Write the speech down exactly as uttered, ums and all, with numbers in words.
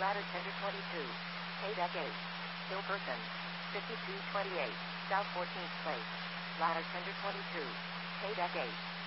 Ladder Tender twenty-two. K-Deck eight. Hill Person. fifty-two twenty-eight. South fourteenth Place. Ladder Tender twenty-two. K-Deck eight.